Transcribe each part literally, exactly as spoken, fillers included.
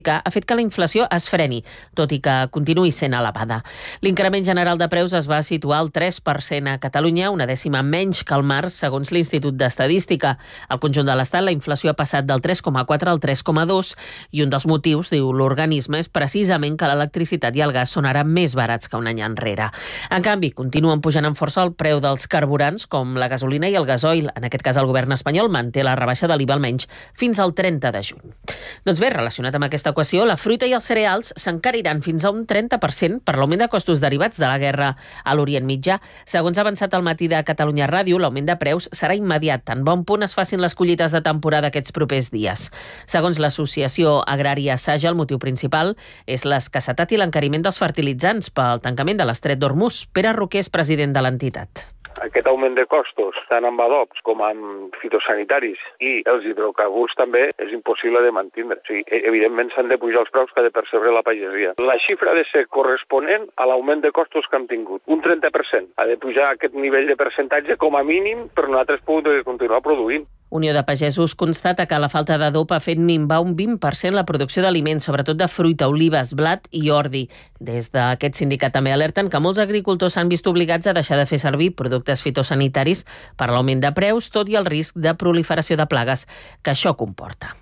que ha fet que la inflació es freni, tot i que continuï sent elevada. L'increment general de preus es va situar al tres per cent a Catalunya, una dècima menys que al març, segons l'Institut d'Estadística. Al conjunt de l'Estat, la inflació ha passat del tres coma quatre al tres coma dos i un dels motius, diu l'organisme, és precisament que l'electricitat i el gas són ara més barats que un any enrere. En canvi, continuen pujant amb força el preu dels carburants, com la gasolina i el gasoil. En aquest cas, el govern espanyol manté la rebaixa de l'I V A almenys fins al trenta de juny. Doncs bé, relacionat amb aquesta equació, la fruita i els cereals s'encariran fins a un trenta per cent per l'augment de costos derivats de la guerra a l'Orient Mitjà. Segons ha avançat al matí de Catalunya Ràdio, l'augment de preus serà immediat, tan bon punt es facin les collites de temporada aquests propers dies. Segons l'Associació Agrària Saja, el motiu principal és l'escassetat i l'encariment dels fertilitzants pel tancament de l'estret d'Hormuz. Pere Roquer és president de l'entitat. Aquest augment de costos, tant amb adobs com amb fitosanitaris i els hidrocarburs també, és impossible de mantindre. O sigui, evidentment s'han de pujar els preus que ha de percebre la pagesia. La xifra ha de ser corresponent a l'augment de costos que han tingut. Un trenta per cent. Ha de pujar aquest nivell de percentatge com a mínim per nosaltres poder continuar produint. Unió de Pagesos constata que la falta d'adob ha fet minvar un vint per cent la producció d'aliments, sobretot de fruita, olives, blat i ordi. Des d'aquest sindicat també alerten que molts agricultors s'han vist obligats a deixar de fer servir productes fitosanitaris per l'augment de preus, tot i el risc de proliferació de plagues que això comporta.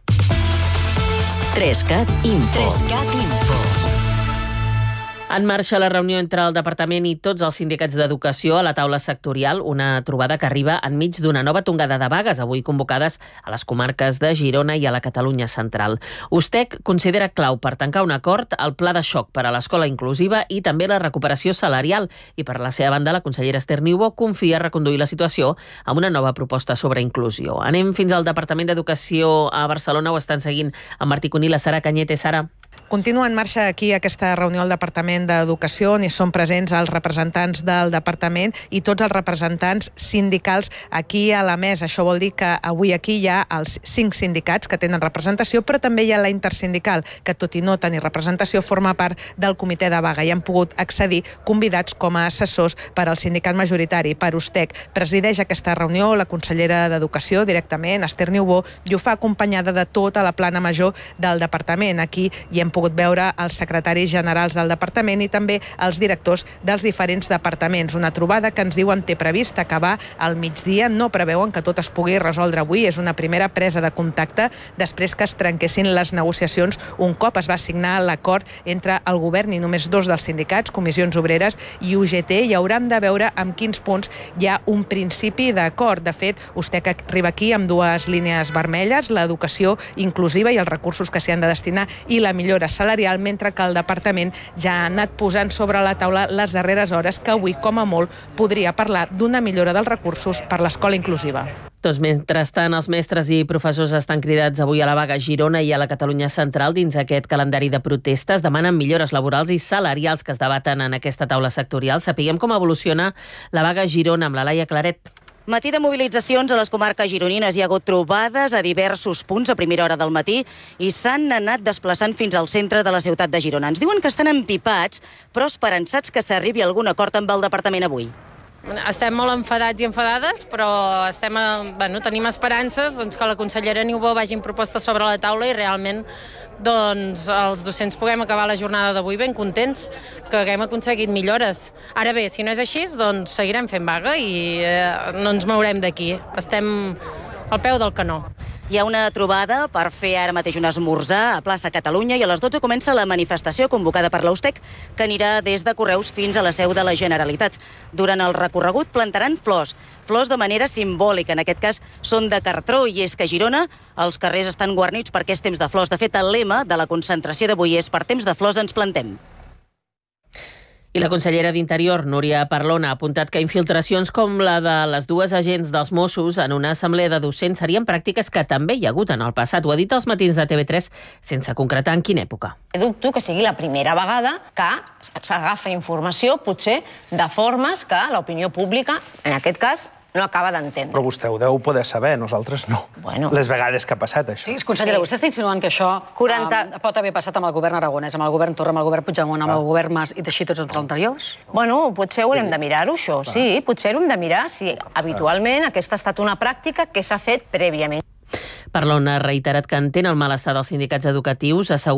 Trescat Info. Trescat Info. En marxa la reunió entre el Departament i tots els sindicats d'educació a la taula sectorial, una trobada que arriba enmig d'una nova tongada de vagues, avui convocades a les comarques de Girona i a la Catalunya central. USTEC considera clau per tancar un acord el pla de xoc per a l'escola inclusiva i també la recuperació salarial. I per la seva banda, la consellera Esther Niubó confia reconduir la situació amb una nova proposta sobre inclusió. Anem fins al Departament d'Educació a Barcelona, ho estan seguint amb Martí Cunil, la Sara Canyete. Sara. Continua en marxa aquí aquesta reunió al Departament d'Educació, on hi són presents els representants del Departament i tots els representants sindicals aquí a la mesa. Això vol dir que avui aquí hi ha els cinc sindicats que tenen representació, però també hi ha la intersindical, que tot i no tenir representació forma part del comitè de vaga i han pogut accedir convidats com a assessors per al sindicat majoritari, per USTEC. Presideix aquesta reunió la consellera d'Educació directament, Esther Niubó, i ho fa acompanyada de tota la plana major del Departament. Aquí hi hem pogut veure els secretaris generals del departament i també els directors dels diferents departaments. Una trobada que ens diuen té previst acabar al migdia. No preveuen que tot es pugui resoldre avui. És una primera presa de contacte després que es trenquessin les negociacions un cop es va signar l'acord entre el govern i només dos dels sindicats, Comissions Obreres i U G T, i hauran de veure amb quins punts hi ha un principi d'acord. De fet, USTEC arriba aquí amb dues línies vermelles, l'educació inclusiva i els recursos que s'hi han de destinar i la millora salarial, mentre que el departament ja ha anat posant sobre la taula les darreres hores que avui, com a molt, podria parlar d'una millora dels recursos per l'escola inclusiva. Doncs mentrestant, els mestres i professors estan cridats avui a la vaga a Girona i a la Catalunya central. Dins aquest calendari de protestes demanen millores laborals i salarials que es debaten en aquesta taula sectorial. Sapiguem com evoluciona la vaga a Girona amb la Laia Claret. Matí de mobilitzacions a les comarques gironines. Hi ha hagut trobades a diversos punts a primera hora del matí i s'han anat desplaçant fins al centre de la ciutat de Girona. Ens diuen que estan empipats, però esperançats que s'arribi a algun acord amb el departament avui. Estem molt enfadats i enfadades, però estem, bueno, tenim esperances doncs, que la consellera Niubó vagi amb propostes sobre la taula i realment doncs, els docents puguem acabar la jornada d'avui ben contents, que haguem aconseguit millores. Ara bé, si no és així, doncs seguirem fent vaga i eh, no ens mourem d'aquí. Estem al peu del canó. Hi ha una trobada per fer ara mateix un esmorzar a plaça Catalunya i a les dotze comença la manifestació convocada per l'USTEC que anirà des de Correus fins a la seu de la Generalitat. Durant el recorregut plantaran flors, flors de manera simbòlica, en aquest cas són de cartró i és que a Girona els carrers estan guarnits perquè és temps de flors. De fet, el lema de la concentració d'avui és per temps de flors ens plantem. I la consellera d'Interior, Núria Parlon, ha apuntat que infiltracions com la de les dues agents dels Mossos en una assemblea de docents serien pràctiques que també hi ha hagut en el passat. Ho ha dit als matins de T V tres sense concretar en quina època. Dubto que sigui la primera vegada que s'agafa informació, potser, de formes que l'opinió pública, en aquest cas, no acaba d'entendre. Però vostè ho deu poder saber, nosaltres no. Bueno. Les vegades que ha passat això. Sí, consellera, sí. Vostè està insinuant que això quaranta... um, pot haver passat amb el govern aragonès, amb el govern Torra, amb el govern Puigdemont, amb ah. el govern Mas i d'així tots els anteriors? Bueno, potser haurem de mirar-ho, això. Ah. Sí, potser haurem de mirar si habitualment aquesta ha estat una pràctica que s'ha fet prèviament. Parlon ha reiterat que entén el malestar dels sindicats educatius, assegura